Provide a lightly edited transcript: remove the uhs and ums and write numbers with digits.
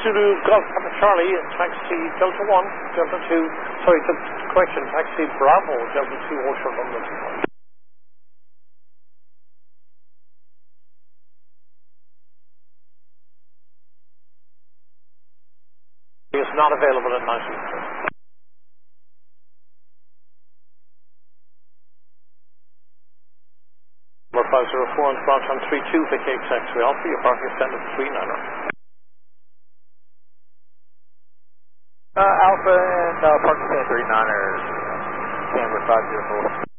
Zulu Golf Papa Charlie, taxi Delta 1, Delta 2, sorry, correction, taxi Bravo, Delta 2, Ocean London. Is not available at night. Number 504 and branch on 32 for Cape Taxiway Alpha, your parking standard 39er. Alpha and parking stand 39er, camera 504.